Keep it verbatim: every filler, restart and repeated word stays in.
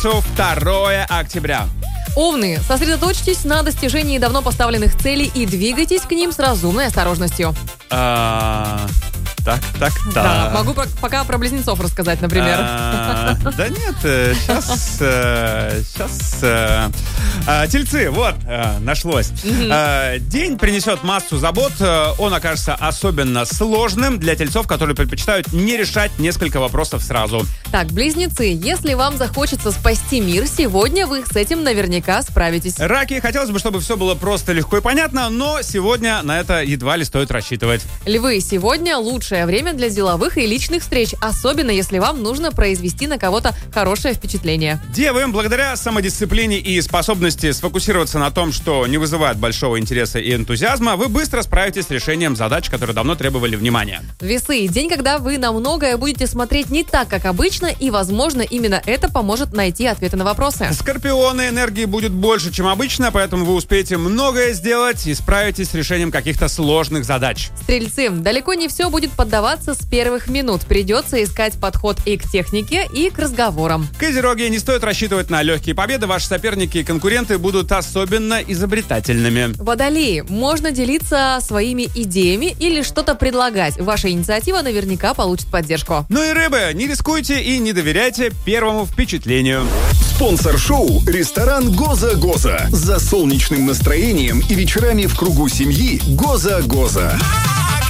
пятницу, второе октября. Овны, сосредоточьтесь на достижении давно поставленных целей и двигайтесь к ним с разумной осторожностью. А, так, так, так. Да, могу про- пока про близнецов рассказать, например. А, да нет, сейчас, сейчас. Тельцы, вот, э, нашлось. Э, День принесет массу забот. Э, Он окажется особенно сложным для тельцов, которые предпочитают не решать несколько вопросов сразу. Так, близнецы, если вам захочется спасти мир, сегодня вы с этим наверняка справитесь. Раки, хотелось бы, чтобы все было просто, легко и понятно, но сегодня на это едва ли стоит рассчитывать. Львы, сегодня лучшее время для деловых и личных встреч, особенно если вам нужно произвести на кого-то хорошее впечатление. Девы, благодаря самодисциплине и способности сфокусироваться на том, что не вызывает большого интереса и энтузиазма, вы быстро справитесь с решением задач, которые давно требовали внимания. Весы, день, когда вы на многое будете смотреть не так, как обычно, и, возможно, именно это поможет найти ответы на вопросы. Скорпионы, энергии будет больше, чем обычно, поэтому вы успеете многое сделать и справитесь с решением каких-то сложных задач. Стрельцы, далеко не все будет поддаваться с первых минут. Придется искать подход и к технике, и к разговорам. Козероги, не стоит рассчитывать на легкие победы. Ваши соперники и конкуренты будут особенно изобретательными. Водолеи, можно делиться своими идеями или что-то предлагать. Ваша инициатива наверняка получит поддержку. Ну и рыбы, не рискуйте и не доверяйте первому впечатлению. Спонсор шоу – ресторан «Гоза Гоза». За солнечным настроением и вечерами в кругу семьи «Гоза Гоза».